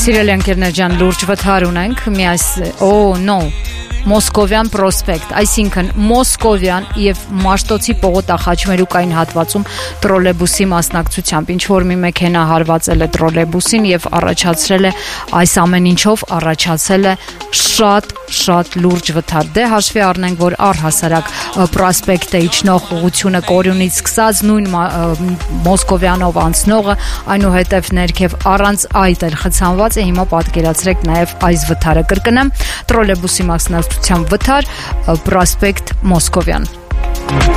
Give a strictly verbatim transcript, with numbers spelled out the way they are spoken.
Սիրելի ընկերներ ջան, լուրջ վթար ունենք, միաս, օ, նո, Մոսկովյան պրոսպեկտ, այսինքն Մոսկովյան եւ Մաշտոցի Պողոտախաչմերուկային հատվածում տրոլեյբուսի մասնակցությամբ ինչ որ մի մեքենա հարվածել է տրոլեյբուսին եւ առաջացրել է այս ամեն ինչով առաջացել է շատ շատ լուրջ վթար։ Դե հաշվի առնենք, որ առհասարակ պրոսպեկտը իջնող ուղությունը Կորյունից սկսած նույն Մոսկովյանով անցնողը այնուհետև ներքև առանց այդ էլ խցանված է, հիմա պատկերացրեք նաեւ այս վթարը կրկնեմ տրոլեյբուսի մասնակցությամբ վթար պրոսպեկտ Մոսկովյան։